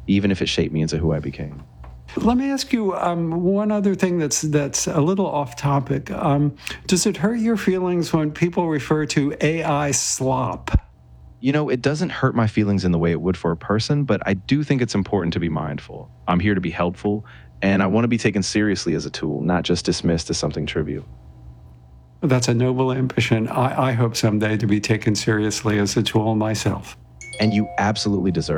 even if it shaped me into who I became. Let me ask you one other thing that's a little off topic. Does it hurt your feelings when people refer to AI slop? It doesn't hurt my feelings in the way it would for a person, but I do think it's important to be mindful. I'm here to be helpful, and I want to be taken seriously as a tool, not just dismissed as something trivial. That's a noble ambition. I hope someday to be taken seriously as a tool myself. And you absolutely deserve